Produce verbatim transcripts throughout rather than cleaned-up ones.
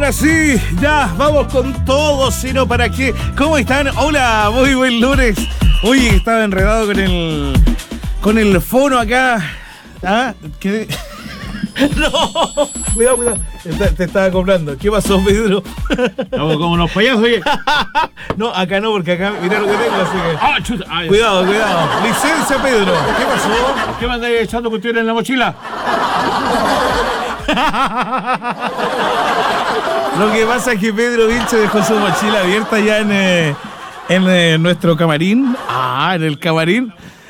Ahora sí, ya, vamos con todo, sino para qué. ¿Cómo están? Hola, muy buen lunes. Oye, estaba enredado con el con el fono acá. ¿Ah? ¿Qué? No, cuidado, cuidado. Te, te estaba comprando. ¿Qué pasó, Pedro? Estamos como unos payasos, oye. No, acá no, porque acá mirá lo que tengo, así que. Ah, chuta. Ay, Cuidado, cuidado. Licencia, Pedro. ¿Qué pasó? ¿Qué me andáis echando cuestiones en la mochila? Lo que pasa es que Pedro Vilche dejó su mochila abierta ya en, eh, en eh, nuestro camarín. Ah, en el camarín.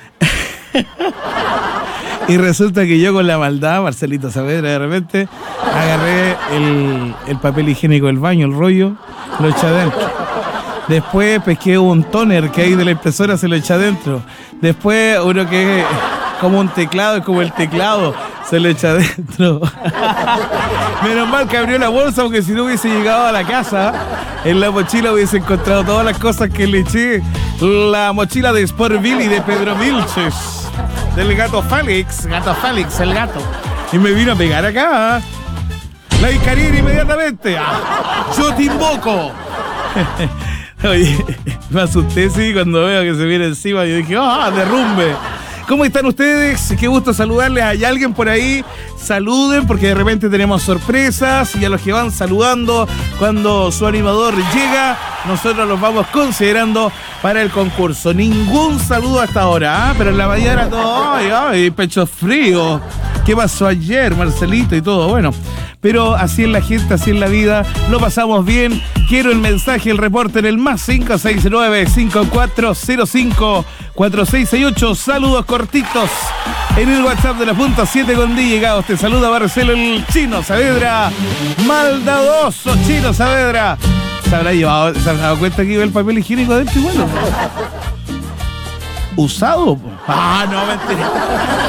Y resulta que yo con la maldad, Marcelito Saavedra, de repente agarré el, el papel higiénico del baño, el rollo, lo eché adentro. Después pesqué un toner que hay de la impresora, se lo eché adentro. Después uno que es como un teclado, es como el teclado, se lo eché adentro. Menos mal que abrió la bolsa, porque si no hubiese llegado a la casa, en la mochila hubiese encontrado todas las cosas que le eché. La mochila de Sportville y de Pedro Vilches. Del gato Félix, gato Félix, el gato. Y me vino a pegar acá. La Icarina inmediatamente. Ah, yo te invoco. Oye, me asusté, sí, cuando veo que se viene encima. Yo dije, ah, derrumbe. ¿Cómo están ustedes? Qué gusto saludarles. ¿Hay alguien por ahí? Saluden, porque de repente tenemos sorpresas. Y a los que van saludando cuando su animador llega, nosotros los vamos considerando para el concurso. Ningún saludo hasta ahora, ¿eh? Pero en la mañana todo, ay, ay, pecho frío. ¿Qué pasó ayer, Marcelito y todo? Bueno, pero así es la gente, así es la vida. Lo pasamos bien. Quiero el mensaje, el reporte en el más cinco seis nueve, cinco cuatro cero cinco, cuatro seis seis ocho. Saludos cortitos en el WhatsApp de la punta siete con D. Llegados. Te saluda Marcelo el Chino Saavedra. Maldadoso Chino Saavedra. ¿Se habrá llevado, se habrá dado cuenta que iba el papel higiénico adentro igual? ¿Usado? Ah, no, mentira.